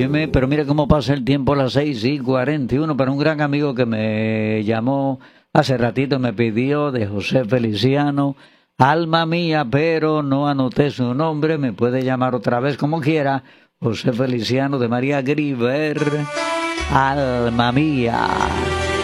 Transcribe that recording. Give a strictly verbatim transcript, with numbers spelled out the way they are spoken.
Óyeme, pero mira cómo pasa el tiempo a las seis y cuarenta y uno. Para un gran amigo que me llamó hace ratito, me pidió de José Feliciano, alma mía, pero no anoté su nombre, me puede llamar otra vez como quiera. José Feliciano de María Griver, alma mía.